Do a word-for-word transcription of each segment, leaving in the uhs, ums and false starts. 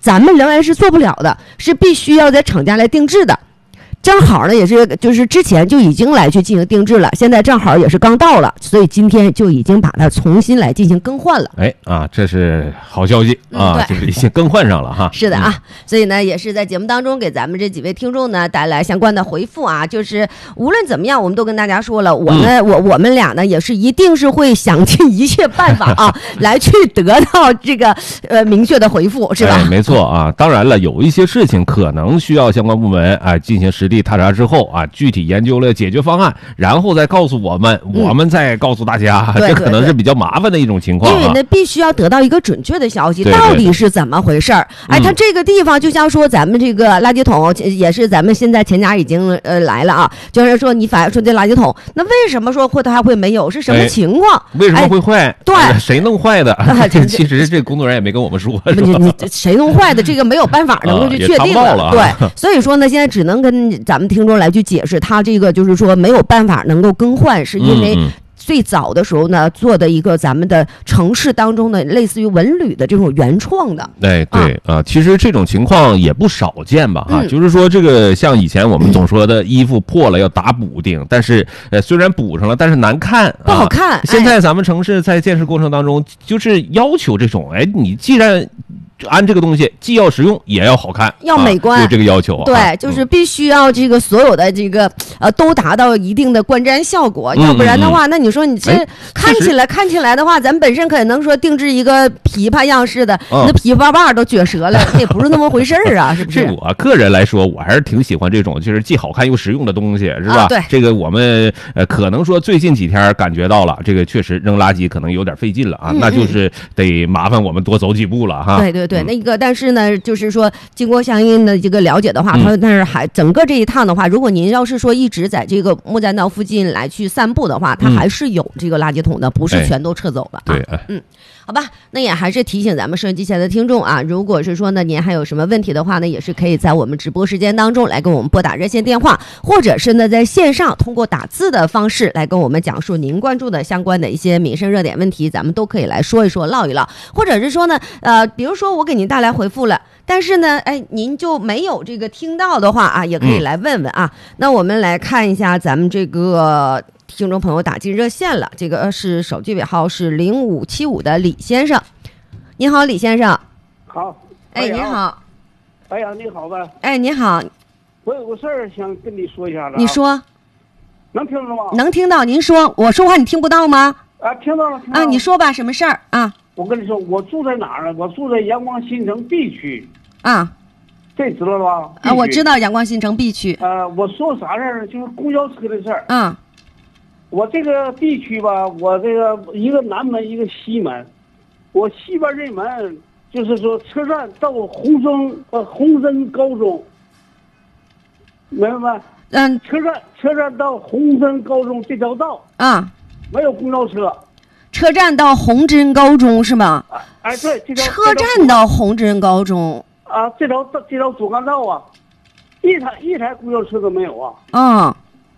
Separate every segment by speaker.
Speaker 1: 咱们仍然是做不了的，是必须要在厂家来定制的。正好呢，也是就是之前就已经来去进行定制了，现在正好也是刚到了，所以今天就已经把它重新来进行更换了。
Speaker 2: 哎啊，这是好消息啊、嗯，就是已经更换上了哈。
Speaker 1: 是的啊、嗯，所以呢，也是在节目当中给咱们这几位听众呢带来相关的回复啊，就是无论怎么样，我们都跟大家说了，我呢，嗯、我我们俩呢也是一定是会想尽一切办法啊，来去得到这个呃明确的回复，是吧？
Speaker 2: 哎、没错啊，当然了，有一些事情可能需要相关部门啊进行实地踏查之后啊，具体研究了解决方案，然后再告诉我们，嗯、我们再告诉大家，这可能是比较麻烦的一种情况、啊。
Speaker 1: 因为呢，必须要得到一个准确的消息，对对对到底是怎么回事儿？哎，它这个地方就像说咱们这个垃圾桶，也是咱们现在前家已经呃来了啊，就是说你反映说这垃圾桶，那为什么说会它还会没有？是什么情况？
Speaker 2: 哎、为什么会坏？
Speaker 1: 哎、对、
Speaker 2: 呃，谁弄坏的？啊、其实这工作人员也没跟我们说，
Speaker 1: 你你谁弄坏的？这个没有办法能够去确定了。
Speaker 2: 了
Speaker 1: 对，所以说呢，现在只能跟咱们听众来去解释，它这个就是说没有办法能够更换，是因为最早的时候呢做的一个咱们的城市当中的类似于文旅的这种原创的。
Speaker 2: 对对啊、呃，其实这种情况也不少见吧哈、嗯，就是说这个像以前我们总说的衣服破了要打补丁，但是呃虽然补上了，但是难看，
Speaker 1: 不好看。
Speaker 2: 啊、现在咱们城市在建设过程当中就是要求这种，哎，你既然安这个东西既要实用也要好看，
Speaker 1: 要美观，
Speaker 2: 有、啊、这个要求、啊。
Speaker 1: 对，就是必须要这个所有的这个呃都达到一定的观瞻效果，嗯、要不然的话，那你说你这看起来、哎、看起来的话，咱本身可能说定制一个琵琶样式的，嗯、那琵琶把都撅折了，那也不是那么回事儿啊，是不是？
Speaker 2: 对我个人来说，我还是挺喜欢这种就是既好看又实用的东西，是吧？
Speaker 1: 啊、对，
Speaker 2: 这个我们呃可能说最近几天感觉到了，这个确实扔垃圾可能有点费劲了啊，嗯、那就是得麻烦我们多走几步了哈。
Speaker 1: 对对对，嗯、那个但是。呢，就是说，经过相应的这个了解的话，他但是还整个这一趟的话，如果您要是说一直在这个木栈道附近来去散步的话，它还是有这个垃圾桶的，不是全都撤走了、啊。
Speaker 2: 对，
Speaker 1: 嗯，好吧，那也还是提醒咱们收音机前的听众啊，如果是说呢，您还有什么问题的话呢，也是可以在我们直播时间当中来跟我们拨打热线电话，或者是呢在线上通过打字的方式来跟我们讲述您关注的相关的一些民生热点问题，咱们都可以来说一说、唠一唠，或者是说呢，呃，比如说我给您带来回复了，但是呢，哎，您就没有这个听到的话啊，也可以来问问啊。嗯、那我们来看一下咱们这个听众朋友打进热线了，这个是手机尾号是零五七五的李先生。你好，李先生。
Speaker 3: 好。
Speaker 1: 哎，你好。
Speaker 3: 白杨，你好吧？
Speaker 1: 哎，你好。
Speaker 3: 我有个事儿想跟你说一下子、啊。
Speaker 1: 你说。
Speaker 3: 能听着吗？
Speaker 1: 能听到，您说。我说话你听不到吗？
Speaker 3: 啊，听到了。听到了
Speaker 1: 啊，你说吧，什么事儿啊？
Speaker 3: 我跟你说，我住在哪儿呢？我住在阳光新城 B 区。
Speaker 1: 啊。
Speaker 3: 这知道吧？
Speaker 1: 啊，我知道阳光新城 B 区。
Speaker 3: 呃，我说啥事儿呢？就是公交车的事儿。
Speaker 1: 嗯。
Speaker 3: 我这个 B 区吧，我这个一个南门，一个西门。我西边这门就是说车站到红中呃红森高中，明白吗？
Speaker 1: 嗯。
Speaker 3: 车站车站到红森高中这条道
Speaker 1: 啊，
Speaker 3: 没有公交车。
Speaker 1: 车站到红真高中是吗？
Speaker 3: 啊、哎，对，这条
Speaker 1: 车站到红真高中
Speaker 3: 啊，这条这条主干道啊，一台一台公交车都没有啊。
Speaker 1: 嗯。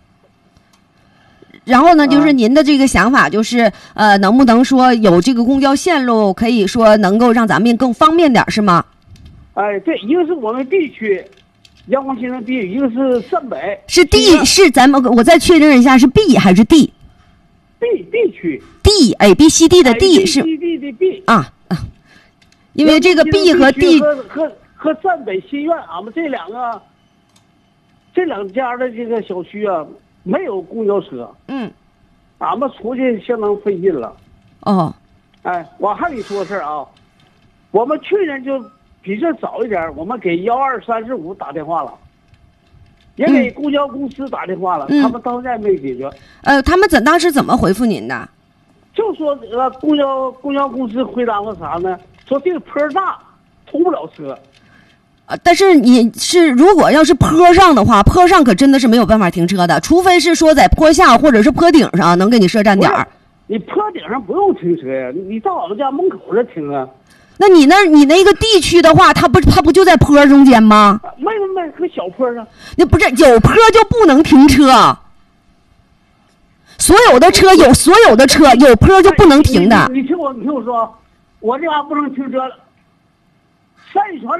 Speaker 1: 然后呢，就是您的这个想法，就是、啊、呃，能不能说有这个公交线路，可以说能够让咱们更方便点，是吗？
Speaker 3: 哎，对，一个是我们 B 区，阳光新城 B， 一个是陕北。
Speaker 1: 是 D， 是咱们我再确认一下，是 B 还是 D？B
Speaker 3: B 区
Speaker 1: D A B C D 的 D 是
Speaker 3: B D 的 B
Speaker 1: 啊啊，因为这个 B 和 D
Speaker 3: 和和和陕北新苑，俺们这两个这两家的这个小区啊，没有公交车。
Speaker 1: 嗯，
Speaker 3: 俺们出去相当费劲了。
Speaker 1: 哦，
Speaker 3: 哎，我还得说事儿啊，我们去年就比这早一点，我们给幺二三四五打电话了。也给公交公司打电话了，嗯、他们到现在没解决。
Speaker 1: 呃，他们怎当时怎么回复您的？
Speaker 3: 就说呃，公交公交公司回答我啥呢？说这个坡大，通不了车。
Speaker 1: 呃，但是你是如果要是坡上的话，坡上可真的是没有办法停车的，除非是说在坡下或者是坡顶上能给你设站点儿。
Speaker 3: 你坡顶上不用停车呀，你到我们家门口这停啊。
Speaker 1: 那你那你那个地区的话，它不它不就在坡中间吗？
Speaker 3: 没没没，搁小坡上。
Speaker 1: 那不是有坡就不能停车，所有的车有所有的车有坡就不能停的。
Speaker 3: 你, 你, 你听我，你听我说，我这嘎不能停车，三里屯。